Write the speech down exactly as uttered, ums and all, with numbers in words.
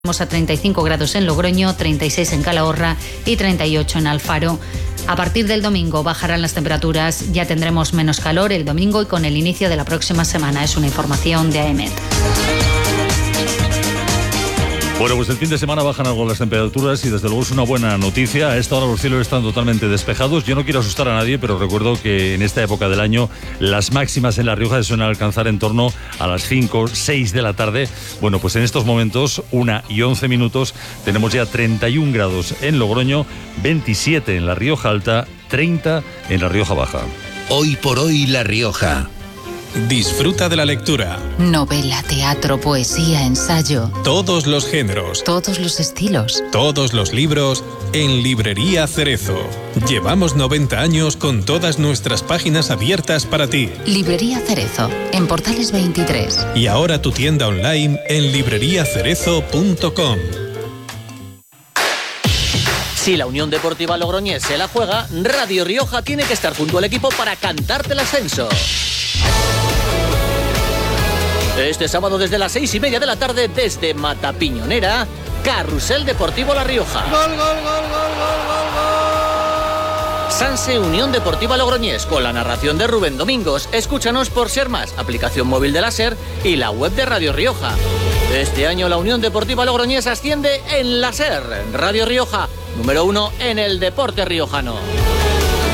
A treinta y cinco grados en Logroño, treinta y seis en Calahorra y treinta y ocho en Alfaro. A partir del domingo bajarán las temperaturas, ya tendremos menos calor el domingo y con el inicio de la próxima semana. Es una información de A E M E T. Bueno, pues el fin de semana bajan algo las temperaturas y desde luego es una buena noticia. A esta hora los cielos están totalmente despejados. Yo no quiero asustar a nadie, pero recuerdo que en esta época del año las máximas en La Rioja se suelen alcanzar en torno a las cinco, seis de la tarde. Bueno, pues en estos momentos, una y once minutos, tenemos ya treinta y un grados en Logroño, veintisiete en La Rioja Alta, treinta en La Rioja Baja. Hoy por hoy La Rioja. Disfruta de la lectura. Novela, teatro, poesía, ensayo. Todos los géneros. Todos los estilos. Todos los libros en Librería Cerezo. Llevamos noventa años con todas nuestras páginas abiertas para ti. Librería Cerezo, en Portales veintitrés. Y ahora tu tienda online en librería cerezo punto com. Si la Unión Deportiva Logroñés se la juega, Radio Rioja tiene que estar junto al equipo para cantarte el ascenso. Este sábado desde las seis y media de la tarde, desde Matapiñonera, Carrusel Deportivo La Rioja. ¡Gol, gol, gol, gol, gol, gol, gol! Sanse Unión Deportiva Logroñés, con la narración de Rubén Domingos. Escúchanos por Ser Más, aplicación móvil de la SER y la web de Radio Rioja. Este año la Unión Deportiva Logroñés asciende en la SER. Radio Rioja, número uno en el deporte riojano.